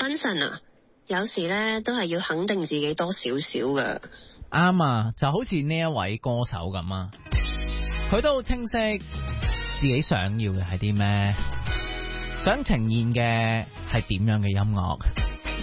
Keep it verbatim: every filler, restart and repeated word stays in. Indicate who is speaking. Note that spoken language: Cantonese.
Speaker 1: 分神啊，有時咧都係要肯定自己多少少噶。
Speaker 2: 啱啊，就好似呢一位歌手咁啊，佢都好清晰自己想要嘅係啲咩，想呈現嘅係點樣嘅音樂。